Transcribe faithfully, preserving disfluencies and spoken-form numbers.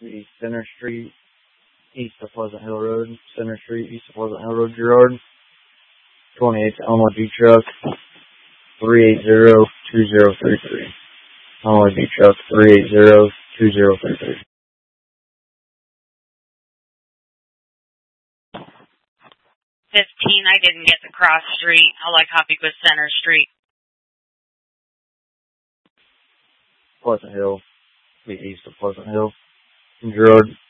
East Center Street, east of Pleasant Hill Road. Center Street, east of Pleasant Hill Road, Girard. twenty-eight Elma B Truck, three eight zero two zero three three. Elma B Truck, three eight zero two zero three three. fifteen, I didn't get the cross street. All I copied was Center Street. Pleasant Hill, the east of Pleasant Hill, Girard.